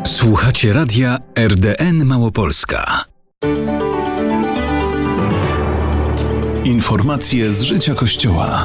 Słuchacie radia RDN Małopolska. Informacje z życia Kościoła.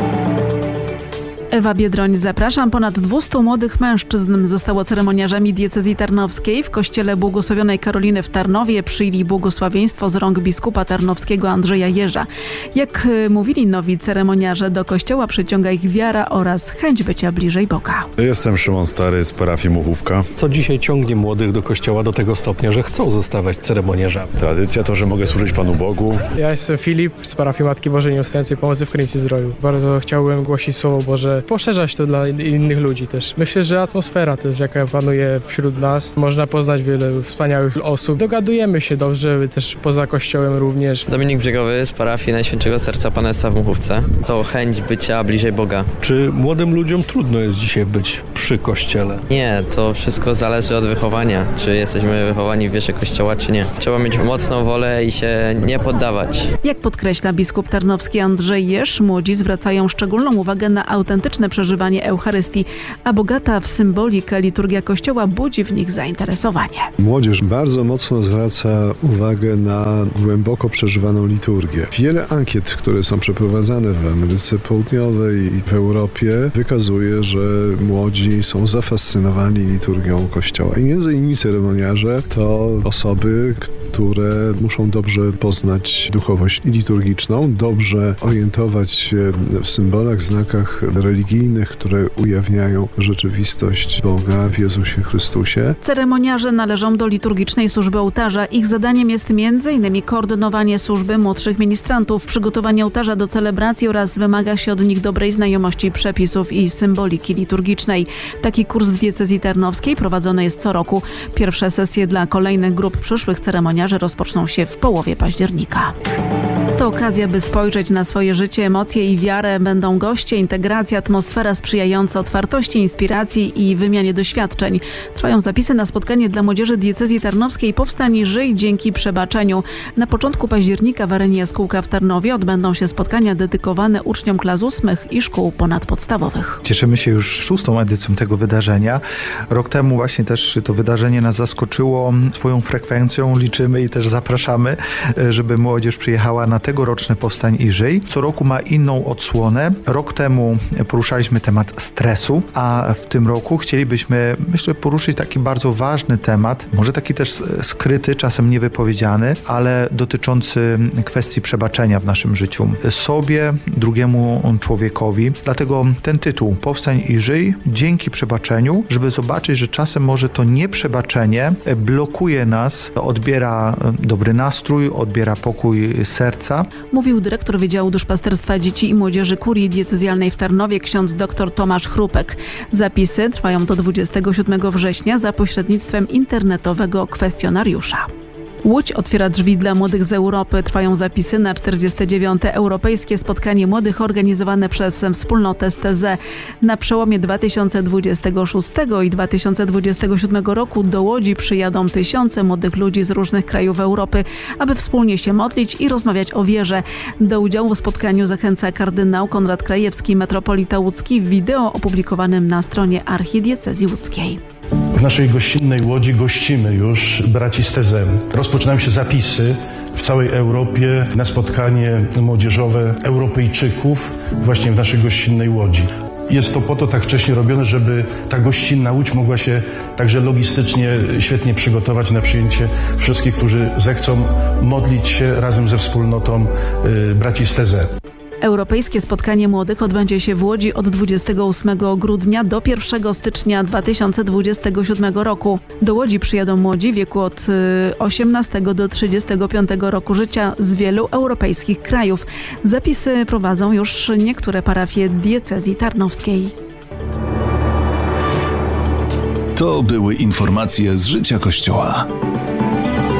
Ewa Biedroń, zapraszam. Ponad 200 młodych mężczyzn zostało ceremoniarzami diecezji tarnowskiej. W kościele błogosławionej Karoliny w Tarnowie przyjęli błogosławieństwo z rąk biskupa tarnowskiego Andrzeja Jerza. Jak mówili nowi ceremoniarze, do kościoła przyciąga ich wiara oraz chęć bycia bliżej Boga. Jestem Szymon Stary z parafii Muchówka. Co dzisiaj ciągnie młodych do kościoła do tego stopnia, że chcą zostawać ceremoniarzami? Tradycja to, że mogę służyć Panu Bogu. Ja jestem Filip z parafii Matki Bożej Nieustającej Pomocy w Krynicy Zdroju. Bardzo chciałbym głosić Słowo Boże, poszerzać to dla innych ludzi też. Myślę, że atmosfera też, jaka panuje wśród nas, można poznać wiele wspaniałych osób. Dogadujemy się dobrze, też poza kościołem również. Dominik Brzegowy z parafii Najświętszego Serca Pana Jezusa w Muchówce. To chęć bycia bliżej Boga. Czy młodym ludziom trudno jest dzisiaj być przy kościele? Nie, to wszystko zależy od wychowania. Czy jesteśmy wychowani w wierze kościoła, czy nie. Trzeba mieć mocną wolę i się nie poddawać. Jak podkreśla biskup tarnowski Andrzej Jerz, młodzi zwracają szczególną uwagę na autentyczne przeżywanie Eucharystii, a bogata w symbolikę liturgia Kościoła budzi w nich zainteresowanie. Młodzież bardzo mocno zwraca uwagę na głęboko przeżywaną liturgię. Wiele ankiet, które są przeprowadzane w Ameryce Południowej i w Europie, wykazuje, że młodzi są zafascynowani liturgią Kościoła. I między innymi ceremoniarze to osoby, które muszą dobrze poznać duchowość liturgiczną, dobrze orientować się w symbolach, znakach religijnych, które ujawniają rzeczywistość Boga w Jezusie Chrystusie. Ceremoniarze należą do liturgicznej służby ołtarza. Ich zadaniem jest m.in. koordynowanie służby młodszych ministrantów, przygotowanie ołtarza do celebracji oraz wymaga się od nich dobrej znajomości przepisów i symboliki liturgicznej. Taki kurs w diecezji tarnowskiej prowadzony jest co roku. Pierwsze sesje dla kolejnych grup przyszłych ceremoniarzy rozpoczną się w połowie października. To okazja, by spojrzeć na swoje życie, emocje i wiarę. Będą goście, integracja, atmosfera sprzyjająca otwartości, inspiracji i wymianie doświadczeń. Trwają zapisy na spotkanie dla młodzieży diecezji tarnowskiej Powstań i Żyj dzięki przebaczeniu. Na początku października w arenie Jaskółka w Tarnowie odbędą się spotkania dedykowane uczniom klas 8 i szkół ponadpodstawowych. Cieszymy się już 6. edycją tego wydarzenia. Rok temu właśnie też to wydarzenie nas zaskoczyło swoją frekwencją. Liczymy i też zapraszamy, żeby młodzież przyjechała na tegoroczne Powstań i Żyj. Co roku ma inną odsłonę. Rok temu poruszaliśmy temat stresu, a w tym roku chcielibyśmy, myślę, poruszyć taki bardzo ważny temat, może taki też skryty, czasem niewypowiedziany, ale dotyczący kwestii przebaczenia w naszym życiu. Sobie, drugiemu człowiekowi. Dlatego ten tytuł Powstań i Żyj dzięki przebaczeniu, żeby zobaczyć, że czasem może to nieprzebaczenie blokuje nas, odbiera dobry nastrój, odbiera pokój serca. Mówił dyrektor Wydziału Duszpasterstwa Dzieci i Młodzieży Kurii Diecezjalnej w Tarnowie ksiądz dr Tomasz Chrupek. Zapisy trwają do 27 września za pośrednictwem internetowego kwestionariusza. Łódź otwiera drzwi dla młodych z Europy. Trwają zapisy na 49. Europejskie Spotkanie Młodych organizowane przez wspólnotę STZ. Na przełomie 2026 i 2027 roku do Łodzi przyjadą tysiące młodych ludzi z różnych krajów Europy, aby wspólnie się modlić i rozmawiać o wierze. Do udziału w spotkaniu zachęca kardynał Konrad Krajewski, metropolita łódzki, w wideo opublikowanym na stronie Archidiecezji Łódzkiej. W naszej gościnnej Łodzi gościmy już braci z TZ. Rozpoczynają się zapisy w całej Europie na spotkanie młodzieżowe Europejczyków właśnie w naszej gościnnej Łodzi. Jest to po to tak wcześnie robione, żeby ta gościnna Łódź mogła się także logistycznie świetnie przygotować na przyjęcie wszystkich, którzy zechcą modlić się razem ze wspólnotą braci z TZ. Europejskie Spotkanie Młodych odbędzie się w Łodzi od 28 grudnia do 1 stycznia 2027 roku. Do Łodzi przyjadą młodzi w wieku od 18 do 35 roku życia z wielu europejskich krajów. Zapisy prowadzą już niektóre parafie diecezji tarnowskiej. To były informacje z życia Kościoła.